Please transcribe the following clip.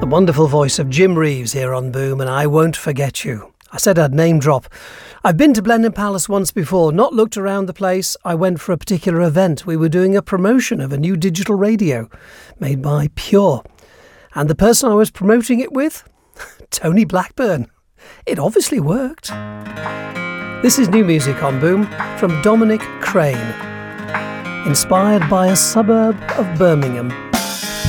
The wonderful voice of Jim Reeves here on Boom, and I Won't Forget You. I said I'd name drop. I've been to Blenheim Palace once before, not looked around the place. I went for a particular event. We were doing a promotion of a new digital radio made by Pure. And the person I was promoting it with? Tony Blackburn. It obviously worked. This is new music on Boom from Dominic Crane, inspired by a suburb of Birmingham.